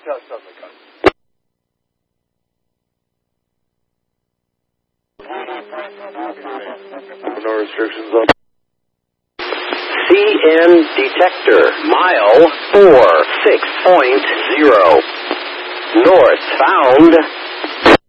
test on the gun. No restrictions on. CN detector, mile 46.0. Northbound.